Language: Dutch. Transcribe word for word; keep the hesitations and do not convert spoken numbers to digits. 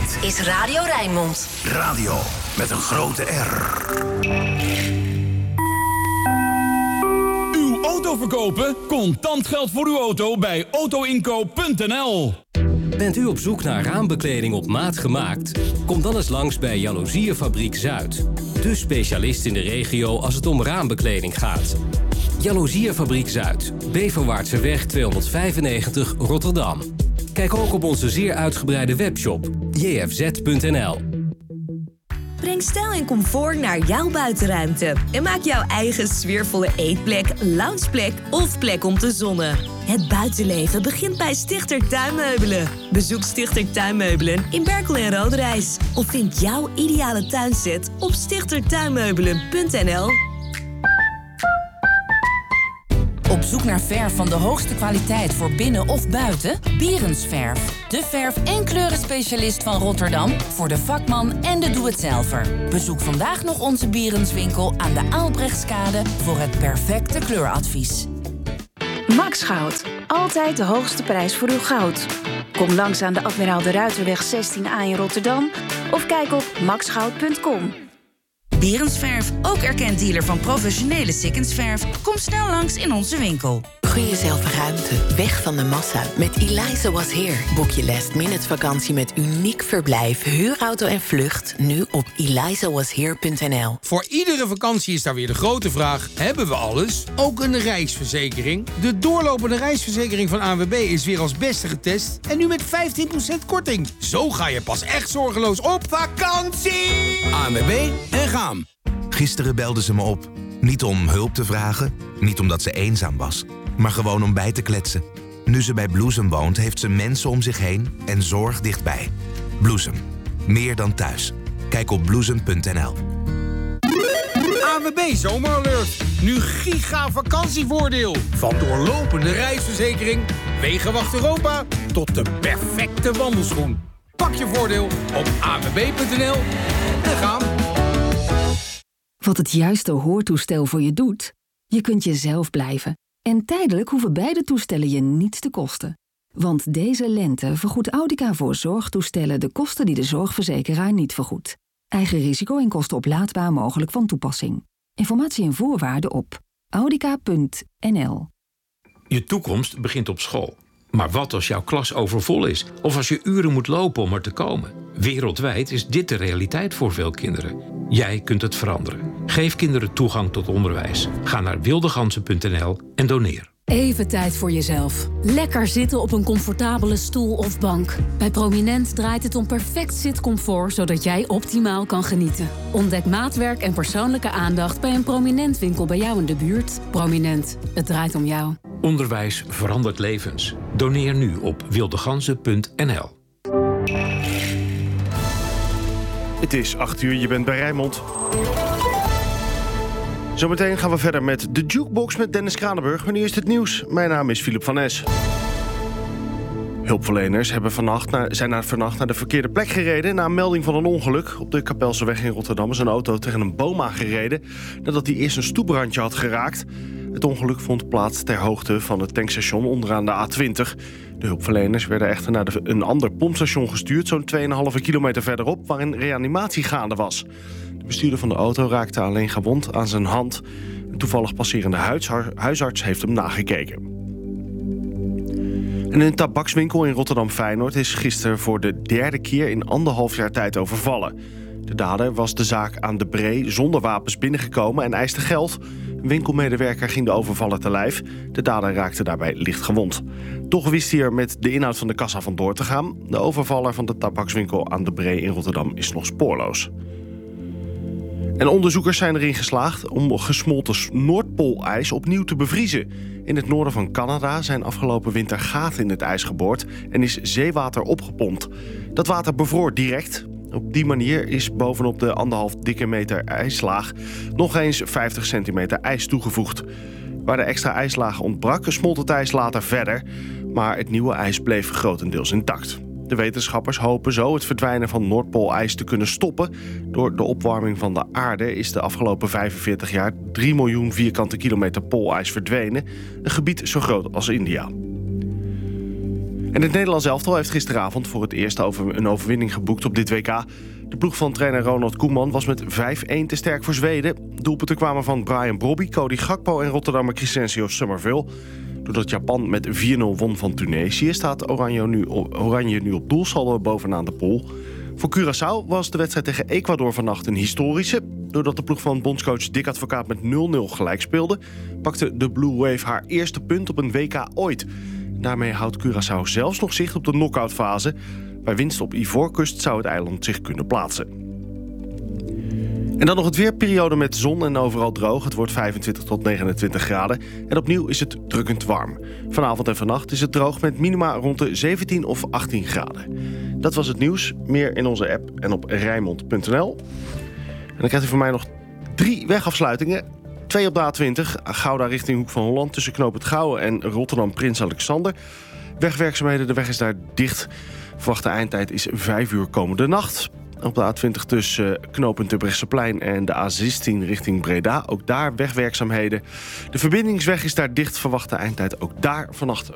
Dit is Radio Rijnmond. Radio met een grote R. Uw auto verkopen? Contant geld voor uw auto bij autoinkoop punt n l. Bent u op zoek naar raambekleding op maat gemaakt? Kom dan eens langs bij Jaloeziefabriek Zuid. De specialist in de regio als het om raambekleding gaat. Jaloeziefabriek Zuid, Beverwaartseweg tweehonderdvijfennegentig Rotterdam. Kijk ook op onze zeer uitgebreide webshop j f z punt n l. Breng stijl en comfort naar jouw buitenruimte. En maak jouw eigen sfeervolle eetplek, loungeplek of plek om te zonnen. Het buitenleven begint bij Stichter Tuinmeubelen. Bezoek Stichter Tuinmeubelen in Berkel en Roderijs. Of vind jouw ideale tuinset op stichter tuinmeubelen punt n l. Op zoek naar verf van de hoogste kwaliteit voor binnen of buiten? Bierens Verf. De verf- en kleurenspecialist van Rotterdam voor de vakman en de doe-het-zelver. Bezoek vandaag nog onze Bierenswinkel aan de Aalbrechtskade voor het perfecte kleuradvies. Max Goud. Altijd de hoogste prijs voor uw goud. Kom langs aan de Admiraal de Ruiterweg zestien A in Rotterdam of kijk op max goud punt com. Bierens Verf, ook erkend dealer van professionele Sikkensverf. Kom snel langs in onze winkel. Gun jezelf ruimte, weg van de massa. Met Eliza Was Here boek je last minute vakantie met uniek verblijf, huurauto en vlucht. Nu op eliza was here punt n l. Voor iedere vakantie is daar weer de grote vraag: hebben we alles? Ook een reisverzekering? De doorlopende reisverzekering van A N W B is weer als beste getest en nu met vijftien procent korting. Zo ga je pas echt zorgeloos op vakantie. A N W B en gaan. Gisteren belde ze me op. Niet om hulp te vragen, niet omdat ze eenzaam was, maar gewoon om bij te kletsen. Nu ze bij Bloesem woont, heeft ze mensen om zich heen en zorg dichtbij. Bloesem. Meer dan thuis. Kijk op bloesem punt n l. A N W B Zomeralert. Nu giga vakantievoordeel. Van doorlopende reisverzekering, Wegenwacht Europa tot de perfecte wandelschoen. Pak je voordeel op a n w b punt n l en gaan. Wat het juiste hoortoestel voor je doet? Je kunt jezelf blijven. En tijdelijk hoeven beide toestellen je niets te kosten. Want deze lente vergoedt Audica voor zorgtoestellen de kosten die de zorgverzekeraar niet vergoedt. Eigen risico en kosten oplaadbaar mogelijk van toepassing. Informatie en voorwaarden op audica punt n l. Je toekomst begint op school. Maar wat als jouw klas overvol is? Of als je uren moet lopen om er te komen? Wereldwijd is dit de realiteit voor veel kinderen. Jij kunt het veranderen. Geef kinderen toegang tot onderwijs. Ga naar wildegansen punt n l en doneer. Even tijd voor jezelf. Lekker zitten op een comfortabele stoel of bank. Bij Prominent draait het om perfect zitcomfort, zodat jij optimaal kan genieten. Ontdek maatwerk en persoonlijke aandacht bij een Prominent winkel bij jou in de buurt. Prominent, het draait om jou. Onderwijs verandert levens. Doneer nu op wildegansen punt n l. Het is acht uur, je bent bij Rijnmond. Zometeen gaan we verder met de Jukebox met Dennis Kranenburg. Maar nu is het nieuws. Mijn naam is Philip van Es. Hulpverleners hebben vannacht naar, zijn naar, vannacht naar de verkeerde plek gereden na een melding van een ongeluk. Op de Kapelseweg in Rotterdam is een auto tegen een boom aangereden nadat hij eerst een stoeprandje had geraakt. Het ongeluk vond plaats ter hoogte van het tankstation onderaan de A twintig. De hulpverleners werden echter naar de, een ander pompstation gestuurd, zo'n twee komma vijf kilometer verderop, waarin reanimatie gaande was. De bestuurder van de auto raakte alleen gewond aan zijn hand. Een toevallig passerende huisarts heeft hem nagekeken. En een tabakswinkel in Rotterdam-Feyenoord is gisteren voor de derde keer in anderhalf jaar tijd overvallen. De dader was de zaak aan de Bree zonder wapens binnengekomen en eiste geld. Een winkelmedewerker ging de overvaller te lijf. De dader raakte daarbij licht gewond. Toch wist hij er met de inhoud van de kassa vandoor te gaan. De overvaller van de tabakswinkel aan de Bree in Rotterdam is nog spoorloos. En onderzoekers zijn erin geslaagd om gesmolten Noordpoolijs opnieuw te bevriezen. In het noorden van Canada zijn afgelopen winter gaten in het ijs geboord en is zeewater opgepompt. Dat water bevroor direct. Op die manier is bovenop de anderhalf dikke meter ijslaag nog eens vijftig centimeter ijs toegevoegd. Waar de extra ijslaag ontbrak, smolt het ijs later verder, maar het nieuwe ijs bleef grotendeels intact. De wetenschappers hopen zo het verdwijnen van Noordpoolijs te kunnen stoppen. Door de opwarming van de aarde is de afgelopen vijfenveertig jaar drie miljoen vierkante kilometer poolijs verdwenen. Een gebied zo groot als India. En het Nederlands elftal heeft gisteravond voor het eerst over een overwinning geboekt op dit W K. De ploeg van trainer Ronald Koeman was met vijf-een te sterk voor Zweden. Doelpunten kwamen van Brian Brobby, Cody Gakpo en Rotterdammer Crescencio Summerville. Doordat Japan met vier nul won van Tunesië staat Oranje nu op, Oranje nu op doelsaldo bovenaan de pool. Voor Curaçao was de wedstrijd tegen Ecuador vannacht een historische. Doordat de ploeg van bondscoach Dick Advocaat met nul nul gelijk speelde, pakte de Blue Wave haar eerste punt op een W K ooit. Daarmee houdt Curaçao zelfs nog zicht op de knock-outfase. Bij winst op Ivoorkust zou het eiland zich kunnen plaatsen. En dan nog het weerperiode met zon en overal droog. Het wordt vijfentwintig tot negenentwintig graden. En opnieuw is het drukkend warm. Vanavond en vannacht is het droog met minima rond de zeventien of achttien graden. Dat was het nieuws. Meer in onze app en op rijnmond punt n l. En dan krijgt u van mij nog drie wegafsluitingen. Twee op de A twintig, Gouda richting Hoek van Holland... tussen Knoop het Gouwen en Rotterdam Prins Alexander. Wegwerkzaamheden, de weg is daar dicht. Verwachte eindtijd is vijf uur komende nacht. Op de A twintig tussen knooppunt Terbrechtseplein en de A zestien richting Breda. Ook daar wegwerkzaamheden. De verbindingsweg is daar dicht. Verwachte eindtijd ook daar vannacht